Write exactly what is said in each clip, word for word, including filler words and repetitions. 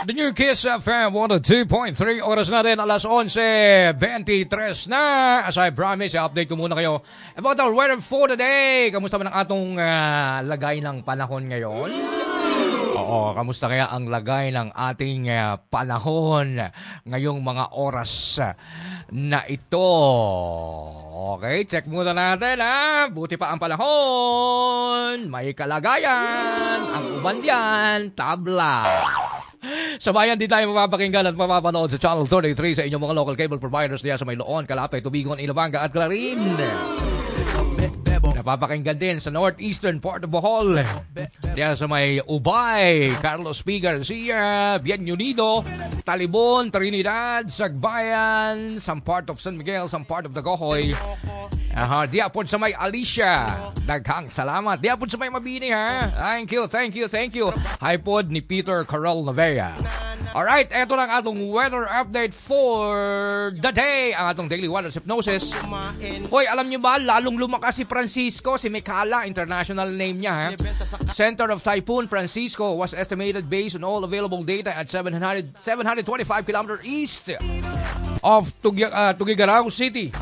The New Kiss F M one oh two point three. Oras na rin, alas eleven twenty-three na. As I promise, update ko muna kayo about our weather for the day. Kamusta man ang atong uh, lagay ng panahon ngayon? Oo, kamusta kaya ang lagay ng ating uh, panahon ngayong mga oras na ito? Okay, check muna natin ha. Buti pa ang panahon. May kalagayan. Ang uban diyan, tabla. Sa bayan, di tayo mapapakinggan at mapapanood sa Channel thirty-three sa inyong mga local cable providers diya sa Mayloon, Calapay, Tubigon, Ilabanga at Clarin. Napapakinggan din sa northeastern part of Bohol. Diya sa may Ubay, Carlos P. Garcia, Bien Unido, Talibon, Trinidad, Sagbayan, some part of San Miguel, some part of Dagohoy. Aha, diya po sa may Alicia. Daghang salamat. Diya po sa may Mabini ha. Thank you, thank you, thank you. Hi pod ni Peter Carol Navea. Alright, eto lang atong weather update for the day. Ang atong daily weather hypnosis. Hoy, alam nyo ba, lalong lumakas si Francisco, si Mekala, international name niya ha. Center of Typhoon Francisco was estimated based on all available data at seven hundred, seven hundred twenty-five kilometers east of Tugi, uh, Tuguegarao City.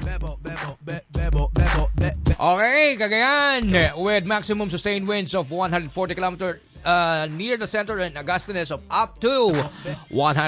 Okay, Cagayan, with maximum sustained winds of one hundred forty kilometers uh, near the center and a gustiness of up to one hundred